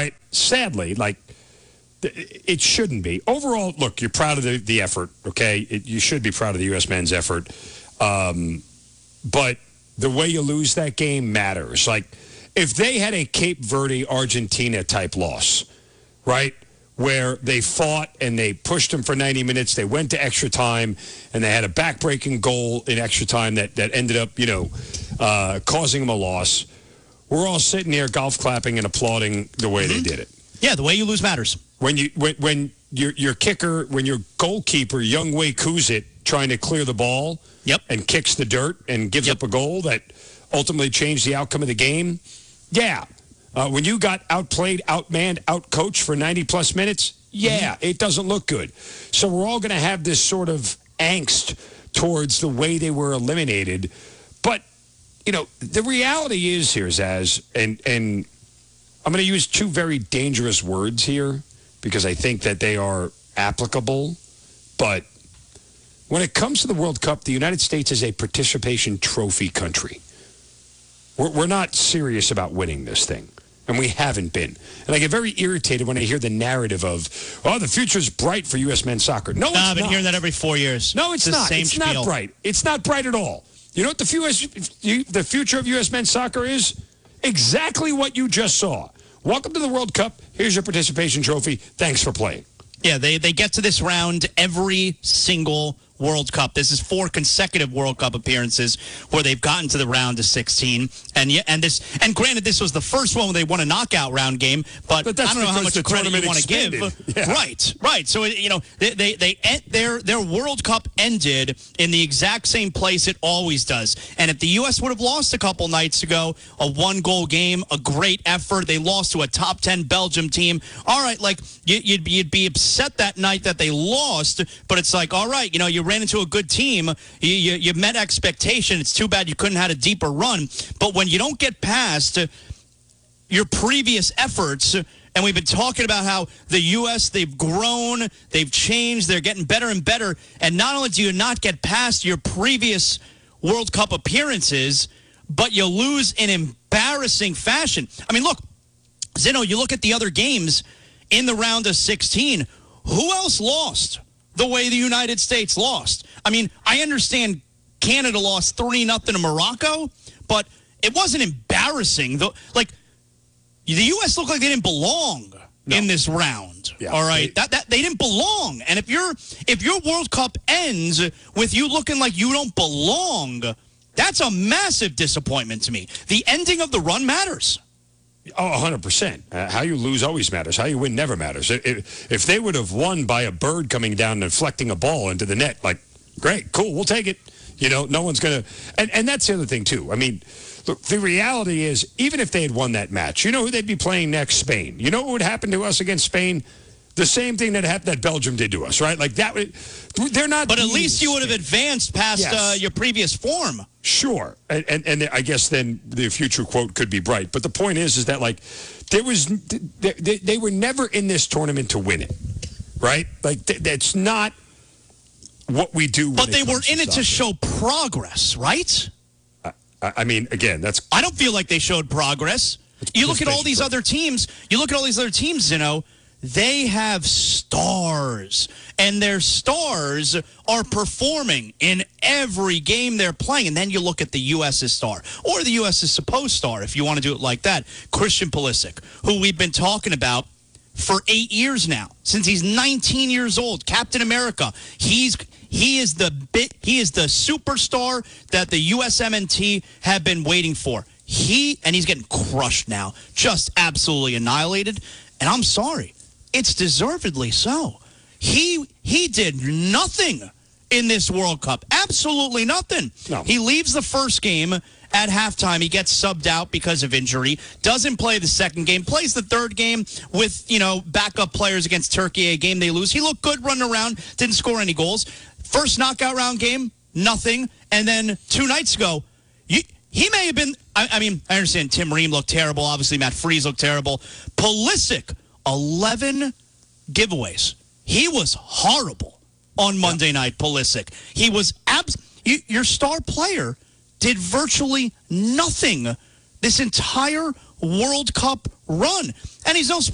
right? Sadly, it shouldn't be. Overall, look, you're proud of the effort, okay? You should be proud of the U.S. men's effort. But the way you lose that game matters. Like, if they had a Cape Verde, Argentina type loss, right, where they fought and they pushed them for 90 minutes, they went to extra time, and they had a back-breaking goal in extra time that ended up, causing them a loss, we're all sitting here golf clapping and applauding the way they did it. Yeah, the way you lose matters. When your kicker, when your goalkeeper, Younghoe Kuzit, trying to clear the ball and kicks the dirt and gives up a goal that ultimately changed the outcome of the game, when you got outplayed, outmanned, outcoached for 90-plus minutes, it doesn't look good. So we're all going to have this sort of angst towards the way they were eliminated. But, the reality is here, Zaz, and I'm going to use two very dangerous words here because I think that they are applicable. But when it comes to the World Cup, the United States is a participation trophy country. We're not serious about winning this thing, and we haven't been. And I get very irritated when I hear the narrative of, the future's bright for U.S. men's soccer. No, it's not. I've been hearing that every 4 years. No, it's not. It's not bright. It's not bright at all. You know what the future of U.S. men's soccer is? Exactly what you just saw. Welcome to the World Cup. Here's your participation trophy. Thanks for playing. Yeah, they get to this round every single World Cup. This is 4 consecutive World Cup appearances where they've gotten to the round of 16. And granted, this was the first one where they won a knockout round game, but I don't know how much credit you want to give. Yeah. Right. So their World Cup ended in the exact same place it always does. And if the U.S. would have lost a couple nights ago, a 1-goal game, a great effort, they lost to a top 10 Belgium team. All right, you'd be upset that night that they lost, but it's like, all right, you ran into a good team. You met expectation. It's too bad you couldn't have had a deeper run. But when you don't get past your previous efforts, and we've been talking about how the U.S., they've grown, they've changed, they're getting better and better, and not only do you not get past your previous World Cup appearances, but you lose in embarrassing fashion. I mean, look, Zeno, you look at the other games in the round of 16, who else lost the way the United States lost? I mean, I understand Canada lost 3-0 to Morocco, but it wasn't embarrassing. The U.S. looked like they didn't belong in this round. Yeah. All right, that they didn't belong. And if your World Cup ends with you looking like you don't belong, that's a massive disappointment to me. The ending of the run matters. Oh, 100%. How you lose always matters. How you win never matters. If they would have won by a bird coming down and deflecting a ball into the net, great, cool, we'll take it. No one's going to. And that's the other thing, too. I mean, look, the reality is, even if they had won that match, you know who they'd be playing next? Spain. You know what would happen to us against Spain? The same thing that Belgium did to us, right? They're not. But at least you would have advanced past your previous form. Sure, and I guess then the future quote could be bright. But the point is that they were never in this tournament to win it, right? That's not what we do. But they were in it to show progress, right? I mean, again, I don't feel like they showed progress. You look at all these other teams. Zeno. They have stars, and their stars are performing in every game they're playing. And then you look at the U.S.'s star, or the U.S.'s supposed star, if you want to do it like that, Christian Pulisic, who we've been talking about for 8 years now, since he's 19 years old, Captain America. He is the superstar that the USMNT have been waiting for. He's getting crushed now, just absolutely annihilated. And I'm sorry. It's deservedly so. He did nothing in this World Cup. Absolutely nothing. No. He leaves the first game at halftime. He gets subbed out because of injury. Doesn't play the second game. Plays the third game with, backup players against Turkey, a game they lose. He looked good running around. Didn't score any goals. First knockout round game, nothing. And then 2 nights ago, he may have been, I understand Tim Ream looked terrible. Obviously, Matt Freese looked terrible. Pulisic, 11 giveaways. He was horrible on Monday night, Pulisic. He was your star player did virtually nothing this entire World Cup run. And he's no